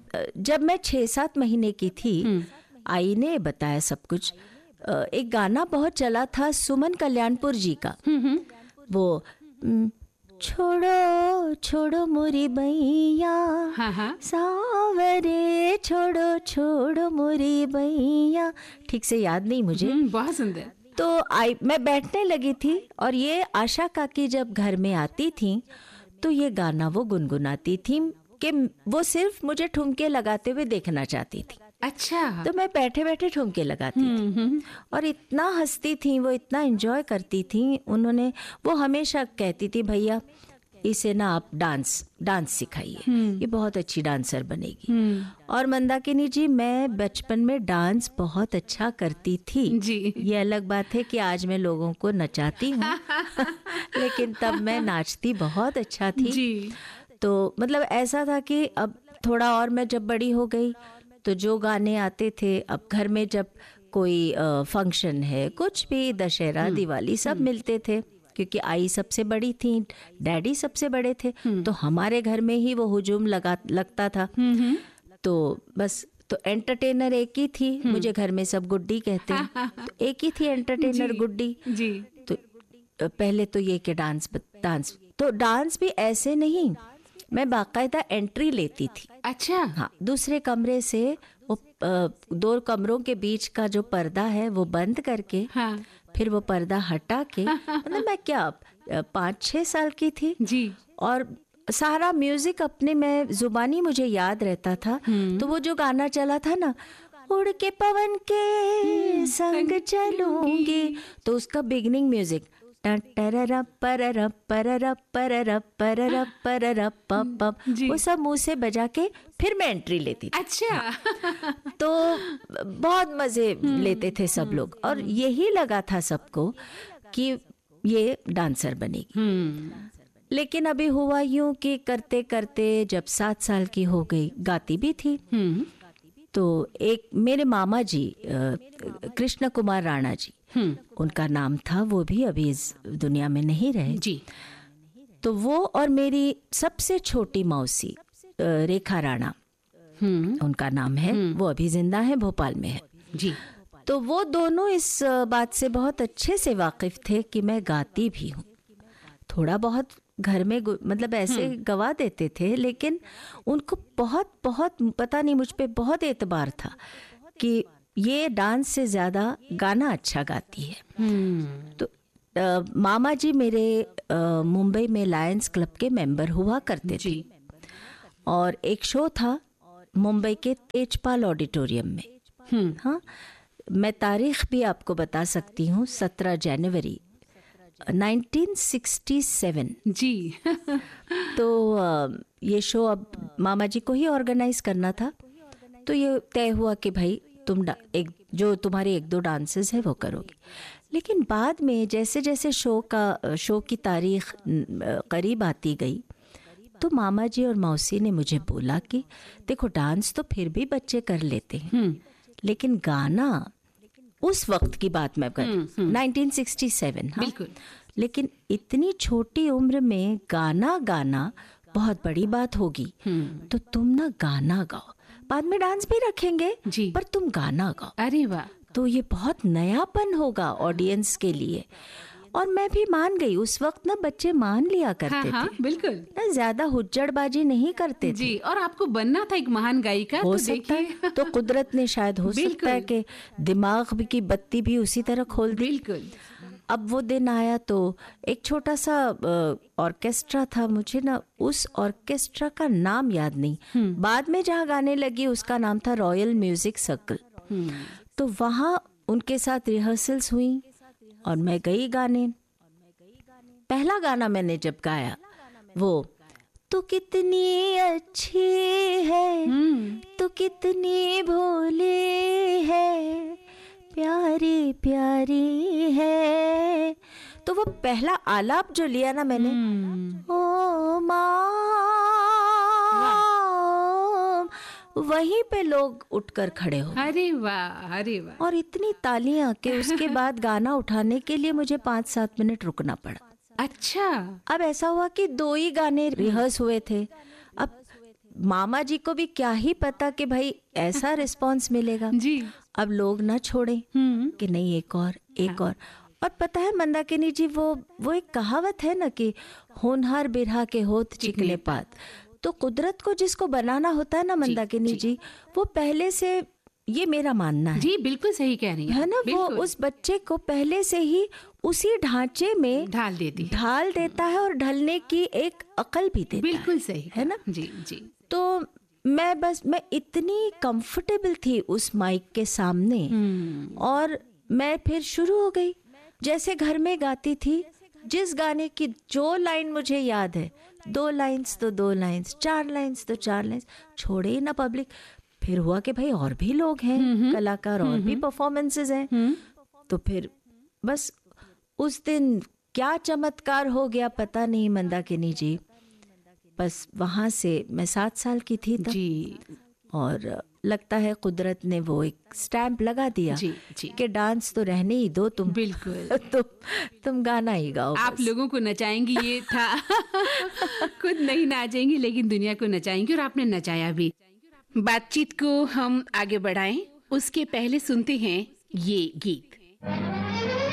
जब मैं 6-7 महीने की थी, आई ने बताया सब कुछ। एक गाना बहुत चला था सुमन कल्याणपुर जी का, वो छोड़ो छोड़ो मोरी बैया, सावरे छोड़ो छोड़ो मोरी बैया, ठीक से याद नहीं मुझे। बहुत सुंदर। तो मैं बैठने लगी थी और ये आशा काकी जब घर में आती थी तो ये गाना वो गुनगुनाती थी कि वो सिर्फ मुझे ठुमके लगाते हुए देखना चाहती थी। अच्छा। तो मैं बैठे बैठे ठुमके लगाती थी और इतना हंसती थी वो, इतना एंजॉय करती थी। वो हमेशा कहती थी भैया इसे ना आप डांस सिखाइए, ये बहुत अच्छी डांसर बनेगी। और मंदाकिनी जी, मैं बचपन में डांस बहुत अच्छा करती थी जी। ये अलग बात है कि आज मैं लोगों को नचाती हूँ लेकिन तब मैं नाचती बहुत अच्छा थी जी। तो मतलब ऐसा था कि अब थोड़ा और मैं जब बड़ी हो गई तो जो गाने आते थे, अब घर में जब कोई फंक्शन है, कुछ भी, दशहरा दिवाली, सब मिलते थे क्योंकि आई सबसे बड़ी थी, डैडी सबसे बड़े थे, तो हमारे घर में ही वो हुजूम लगता था। तो बस, तो एंटरटेनर एक ही थी, मुझे घर में सब गुड्डी कहते हैं, तो एक ही थी एंटरटेनर, गुड्डी जी। तो पहले तो ये कि डांस तो डांस भी ऐसे नहीं, मैं बाकायदा एंट्री लेती थी। अच्छा। हाँ, दूसरे कमरे से वो 2 कमरों के बीच का जो पर्दा है वो बंद करके, हाँ। फिर वो पर्दा हटा के मतलब मैं क्या 5-6 साल की थी जी, और सारा म्यूजिक अपने में जुबानी मुझे याद रहता था। तो वो जो गाना चला था ना, उड़ के पवन के संग चलूंगी, तो उसका बिगनिंग म्यूजिक वो सब मुंह से बजा के फिर मैं एंट्री लेती थी। अच्छा। तो बहुत मजे लेते थे सब लोग, और यही लगा था सबको कि ये डांसर बनेगी। लेकिन अभी हुआ यूं कि करते करते जब 7 साल की हो गई, गाती भी थी। तो एक मेरे मामा जी कृष्ण कुमार राणा जी, उनका नाम था, वो भी अभी इस दुनिया में नहीं रहे जी। तो वो और मेरी सबसे छोटी मौसी रेखा राणा, उनका नाम है, वो अभी जिंदा है, भोपाल में है जी। तो वो दोनों इस बात से बहुत अच्छे से वाकिफ थे कि मैं गाती भी हूँ। थोड़ा बहुत घर में मतलब ऐसे गवा देते थे, लेकिन उनको बहुत बहुत पता नहीं, मुझ पे बहुत एतबार था कि ये डांस से ज्यादा गाना अच्छा गाती है। तो मामा जी मेरे मुंबई में लायंस क्लब के मेंबर हुआ करते थे, और एक शो था मुंबई के तेजपाल ऑडिटोरियम में। हाँ, मैं तारीख भी आपको बता सकती हूँ, 17 जनवरी 1967 जी। तो ये शो अब मामा जी को ही ऑर्गेनाइज करना था। तो ये तय हुआ कि भाई तुम जो तुम्हारे 1-2 डांसेस है वो करोगे। लेकिन बाद में जैसे जैसे शो की तारीख करीब आती गई, तो मामा जी और मौसी ने मुझे बोला कि देखो, डांस तो फिर भी बच्चे कर लेते हैं, लेकिन गाना, उस वक्त की बात मैं कर 1967, हाँ, बिल्कुल। लेकिन इतनी छोटी उम्र में गाना बहुत बड़ी बात होगी, तो तुम ना गाना गाओ, बाद में डांस भी रखेंगे जी, पर तुम गाना गाओ। अरे वाह! तो ये बहुत नयापन होगा ऑडियंस के लिए, और मैं भी मान गई। उस वक्त ना बच्चे मान लिया करते थे, बिल्कुल, ना ज्यादा हुज्जड़बाजी नहीं करते जी, थे। और आपको बनना था एक महान गायिका, हो तो सकता है तो कुदरत ने शायद, हो सकता है कि दिमाग की बत्ती भी उसी तरह खोल दी। बिल्कुल। अब वो दिन आया तो एक छोटा सा ऑर्केस्ट्रा था, मुझे ना उस ऑर्केस्ट्रा का नाम याद नहीं, बाद में जहाँ गाने लगी उसका नाम था रॉयल म्यूजिक सर्कल। तो वहाँ उनके साथ रिहर्सल्स हुई और मैं गई गाने। पहला गाना मैंने जब गाया वो, तू कितनी अच्छी है, तू कितनी भोली है, प्यारी प्यारी है, तो वो पहला आलाप जो लिया ना मैंने, ओ माँ, वहीं पे लोग उठकर खड़े हो। अरे वाह, अरे वाह! और इतनी तालियां कि उसके बाद गाना उठाने के लिए मुझे 5-7 मिनट रुकना पड़ा। अच्छा। अब ऐसा हुआ कि 2 ही गाने रिहर्स हुए थे। अब मामा जी को भी क्या ही पता कि भाई ऐसा रिस्पांस मिलेगा। जी। अब लोग ना छोड़े कि नहीं एक और और पता है मंदाकिनी जी, वो एक कहावत है ना कि होनहार बिरहा के होत चिकने पात। तो कुदरत को जिसको बनाना होता है ना मंदाकिनी जी, वो पहले से, ये मेरा मानना है जी, बिल्कुल सही कह रही है ना, वो उस बच्चे को पहले से ही उसी ढांचे में ढाल देता है और ढलने की एक अकल भी देता बिल्कुल सही है ना। जी जी। तो मैं इतनी कंफर्टेबल थी उस माइक के सामने और मैं फिर शुरू हो गई, जैसे घर में गाती थी, जिस गाने की जो लाइन मुझे याद है, 2 लाइन्स तो 2 लाइन्स, 4 लाइन्स तो 4 लाइन्स, छोड़े ही ना पब्लिक। फिर हुआ कि भाई और भी लोग हैं कलाकार, और भी परफॉर्मेंसेस हैं। तो फिर बस उस दिन क्या चमत्कार हो गया पता नहीं मंदाकिनी जी। बस वहाँ से मैं 7 साल की थी तब जी। और लगता है कुदरत ने वो एक स्टैंप लगा दिया जी, जी। कि डांस तो रहने ही दो तुम, बिल्कुल तुम गाना ही गाओ। आप लोगों को नचाएंगी, ये था। खुद नहीं नाचेंगी लेकिन दुनिया को नचाएंगी, और आपने नचाया भी। बातचीत को हम आगे बढ़ाएं उसके पहले सुनते हैं ये गीत।